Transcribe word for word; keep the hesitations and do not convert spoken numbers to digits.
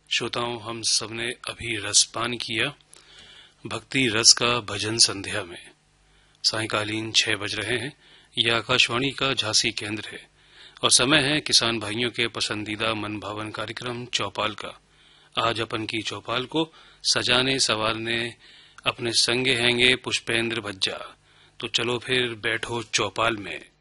श्रोताओं, हम सबने अभी रसपान किया भक्ति रस का भजन संध्या में। सायकालीन छह बज रहे हैं। यह आकाशवाणी का झांसी केंद्र है और समय है किसान भाइयों के पसंदीदा मन भावन कार्यक्रम चौपाल का। आज अपन की चौपाल को सजाने संवारने अपने संगे हैंगे पुष्पेंद्र भज्जा। तो चलो फिर बैठो चौपाल में।